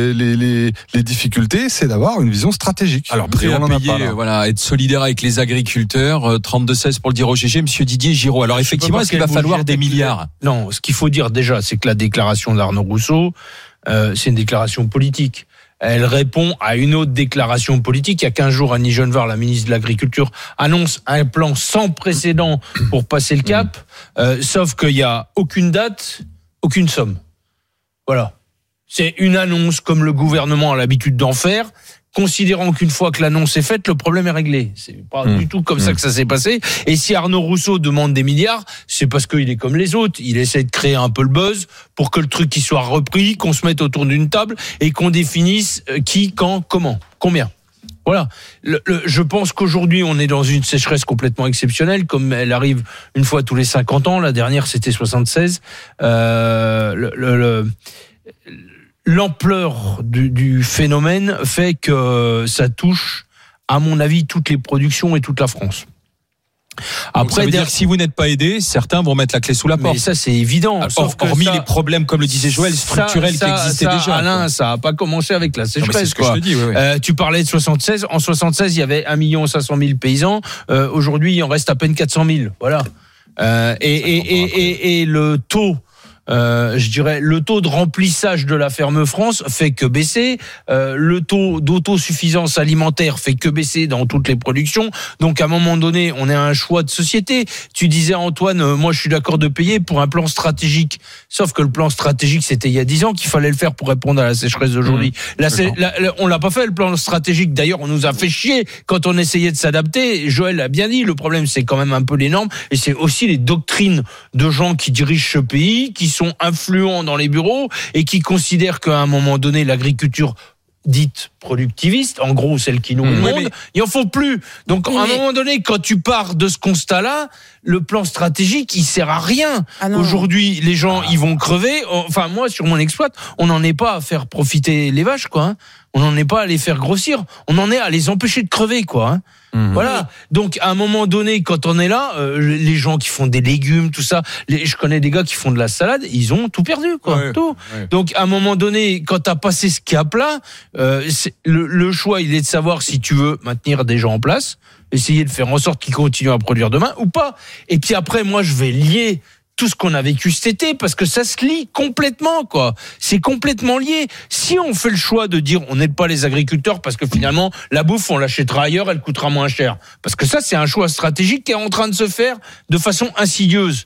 les difficultés, c'est d'avoir une vision stratégique. Alors, prêt à payer, être solidaire avec les agriculteurs, 32-16 pour le dire au GG, monsieur Didier Giraud. Alors, effectivement, est-ce qu'il va falloir des milliards? Non, ce qu'il faut dire déjà, c'est que la déclaration d'Arnaud Rousseau, c'est une déclaration politique. Elle répond à une autre déclaration politique. Il y a 15 jours, Annie Genevard, la ministre de l'Agriculture, annonce un plan sans précédent pour passer le cap, sauf qu'il n'y a aucune date, aucune somme. Voilà. C'est une annonce comme le gouvernement a l'habitude d'en faire, considérant qu'une fois que l'annonce est faite, le problème est réglé. C'est pas du tout comme ça que ça s'est passé. Et si Arnaud Rousseau demande des milliards, c'est parce qu'il est comme les autres. Il essaie de créer un peu le buzz pour que le truc il soit repris, qu'on se mette autour d'une table et qu'on définisse qui, quand, comment, combien. Voilà. Je pense qu'aujourd'hui, on est dans une sécheresse complètement exceptionnelle, comme elle arrive une fois tous les 50 ans. La dernière, c'était 76. L'ampleur du phénomène fait que ça touche, à mon avis, toutes les productions et toute la France. Après, ça veut dire que si vous n'êtes pas aidé, certains vont mettre la clé sous la porte. Mais ça, c'est évident. Hormis les problèmes, comme le disait Joël, structurels qui existaient déjà. Alain, ça n'a pas commencé avec la sécheresse. C'est ce que je te dis. Oui. Tu parlais de 76. En 76, il y avait 1 500 000 paysans. Aujourd'hui, il en reste à peine 400 000. Voilà. Et le taux... je dirais, le taux de remplissage de la ferme France fait que baisser, le taux d'autosuffisance alimentaire fait que baisser dans toutes les productions. Donc à un moment donné, on a un choix de société. Tu disais, Antoine, moi je suis d'accord de payer pour un plan stratégique. Sauf que le plan stratégique, c'était il y a 10 ans qu'il fallait le faire pour répondre à la sécheresse d'aujourd'hui. On l'a pas fait, le plan stratégique. D'ailleurs, on nous a fait chier quand on essayait de s'adapter. Joël a bien dit, le problème c'est quand même un peu les normes et c'est aussi les doctrines de gens qui dirigent ce pays, qui sont influents dans les bureaux et qui considèrent qu'à un moment donné, l'agriculture dite productiviste, en gros celle qui nourrit le monde, il en faut plus. Donc à un moment donné, quand tu pars de ce constat-là, le plan stratégique, il sert à rien. Aujourd'hui, les gens, ils vont crever. Enfin, moi, sur mon exploit, on n'en est pas à faire profiter les vaches, quoi. On n'en est pas à les faire grossir. On en est à les empêcher de crever, quoi. Voilà. Donc, à un moment donné, quand on est là, les gens qui font des légumes, tout ça, je connais des gars qui font de la salade, ils ont tout perdu, quoi. Tout. Donc, à un moment donné, quand t'as passé ce cap-là, le choix, il est de savoir si tu veux maintenir des gens en place, essayer de faire en sorte qu'ils continuent à produire demain ou pas. Et puis après, moi, je vais lier tout ce qu'on a vécu cet été, parce que ça se lie complètement, quoi. C'est complètement lié. Si on fait le choix de dire on n'aide pas les agriculteurs parce que finalement la bouffe on l'achètera ailleurs, elle coûtera moins cher, parce que ça c'est un choix stratégique qui est en train de se faire de façon insidieuse.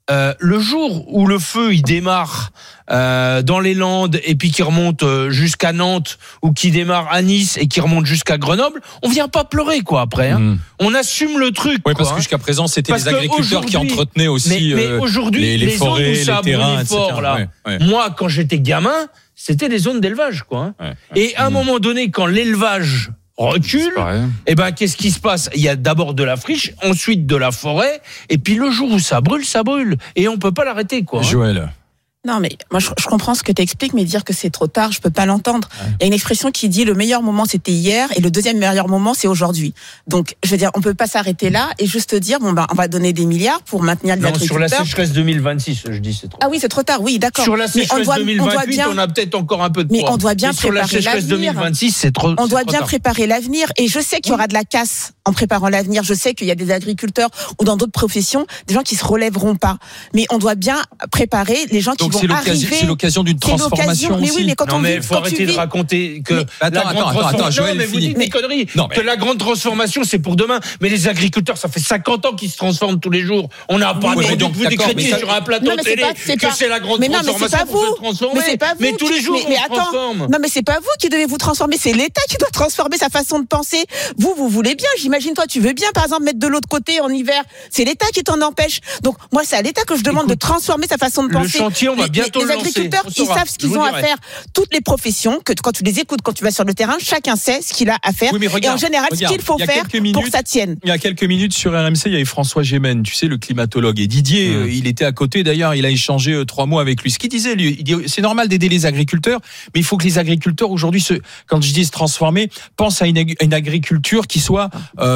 Le jour où le feu il démarre dans les Landes et puis qui remonte jusqu'à Nantes, ou qui démarre à Nice et qui remonte jusqu'à Grenoble, on vient pas pleurer, quoi, après. On assume le truc. Oui, parce que jusqu'à présent c'était les agriculteurs qui entretenaient aussi mais aujourd'hui, les forêts, les terrains, etc. Là. Moi, quand j'étais gamin, c'était des zones d'élevage, quoi. Et à un moment donné, quand l'élevage recule, et ben qu'est-ce qui se passe? Il y a d'abord de la friche, ensuite de la forêt, et puis le jour où ça brûle, et on peut pas l'arrêter, quoi. Joël. Non, mais moi je comprends ce que tu expliques, mais dire que c'est trop tard, je peux pas l'entendre. Il y a une expression qui dit le meilleur moment c'était hier et le deuxième meilleur moment c'est aujourd'hui. Donc je veux dire, on peut pas s'arrêter là et juste dire on va donner des milliards pour maintenir les agriculteurs. Sur la sécheresse 2026, je dis c'est trop. Ah oui, c'est trop tard, oui, d'accord. Sur la sécheresse 2028, on a peut-être encore un peu de poids. Mais on doit bien préparer l'avenir. Sur la sécheresse 2026, c'est trop. On doit bien préparer l'avenir, et je sais qu'il y aura de la casse en préparant l'avenir. Je sais qu'il y a des agriculteurs ou dans d'autres professions des gens qui se relèveront pas. Mais on doit bien préparer les gens qui vont arriver. C'est l'occasion d'une transformation. Mais oui, mais quand on il faut arrêter de raconter que attends, Joël, vous dites des conneries. Que la grande transformation, c'est pour demain. Mais les agriculteurs, ça fait 50 ans qu'ils se transforment tous les jours. On n'a pas entendu que vous décrétiez sur un plateau de télé que c'est la grande transformation pour se transformer. Mais tous les jours, on se transforme. Non, mais c'est pas vous qui devez vous transformer, c'est l'État qui doit transformer sa façon de penser. Vous voulez bien, j'imagine, toi, tu veux bien, par exemple, mettre de l'autre côté en hiver. C'est l'État qui t'en empêche. Donc, moi, c'est à l'État que je demande de transformer sa façon de penser. Le chantier, on va bientôt le lancer. Les agriculteurs, ils savent ce qu'ils ont à faire. Toutes les professions, que quand tu les écoutes, quand tu vas sur le terrain, chacun sait ce qu'il a à faire. Et en général, ce qu'il faut faire pour que ça tienne. Il y a quelques minutes sur RMC, il y avait François Gémen, tu sais, le climatologue. Et Didier, il était à côté d'ailleurs, il a échangé 3 mots avec lui. Ce qu'il disait, lui, il dit, c'est normal d'aider les agriculteurs, mais il faut que les agriculteurs aujourd'hui, quand je dis se transformer, pensent à une agriculture qui soit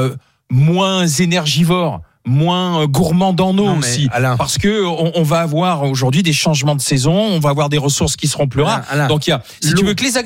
moins énergivore, moins gourmand en eau aussi, Alain, parce que on va avoir aujourd'hui des changements de saison, on va avoir des ressources qui seront plus rares. Donc il y a, si tu veux que les